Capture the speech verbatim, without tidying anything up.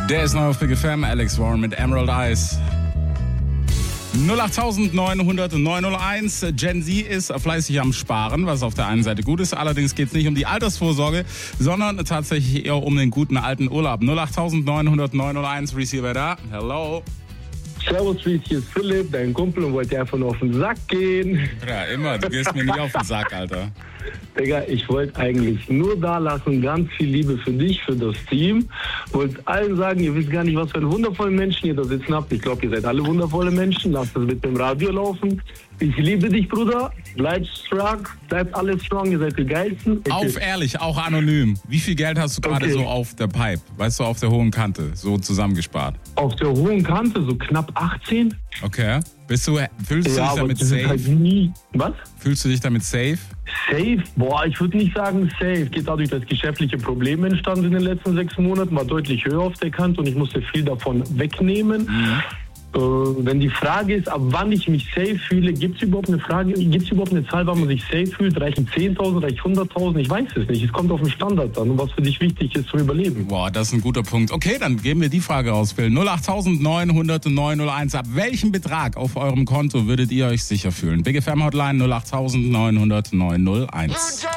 Der ist neu auf Big F M, Alex Warren mit Emerald Eyes. null acht neun null null neun null eins. Gen Z ist fleißig am Sparen, was auf der einen Seite gut ist. Allerdings geht es nicht um die Altersvorsorge, sondern tatsächlich eher um den guten alten Urlaub. null acht neun null null neun null eins, Receiver da. Hello. Servus, Reese, hier ist Philipp, dein Kumpel, und wollte einfach nur auf den Sack gehen. Ja, immer. Du gehst mir nicht auf den Sack, Alter. Digga, ich wollte eigentlich nur da lassen, ganz viel Liebe für dich, für das Team. Wollte allen sagen, ihr wisst gar nicht, was für einen wundervollen Menschen ihr da sitzen habt. Ich glaube, ihr seid alle wundervolle Menschen. Lasst es mit dem Radio laufen. Ich liebe dich, Bruder. Bleib strong. Bleibt alles strong. Ihr seid die Geilsten. Okay. Auf ehrlich, auch anonym. Wie viel Geld hast du gerade Okay. so auf der Pipe? Weißt du, auf der hohen Kante, so zusammengespart? Auf der hohen Kante, so knapp achtzehn. Okay. Bist du, fühlst du Ja, dich aber damit das ist safe? halt nie... Was? Fühlst du dich damit safe? Safe? Boah, ich würde nicht sagen safe. Geht dadurch, dass geschäftliche Probleme entstanden in den letzten sechs Monaten, war deutlich höher auf der Kante und ich musste viel davon wegnehmen. Mhm. Äh, wenn die Frage ist, ab wann ich mich safe fühle, gibt es überhaupt eine Frage, gibt es überhaupt eine Zahl, wann man sich safe fühlt? Reichen zehntausend, reicht hunderttausend? Ich weiß es nicht. Es kommt auf den Standard an und was für dich wichtig ist zum Überleben. Boah, das ist ein guter Punkt. Okay, dann geben wir die Frage aus, Phil. null acht neun null null neun null eins. Ab welchem Betrag auf eurem Konto würdet ihr euch sicher fühlen? Big F M Hotline null acht neun null null neun null eins.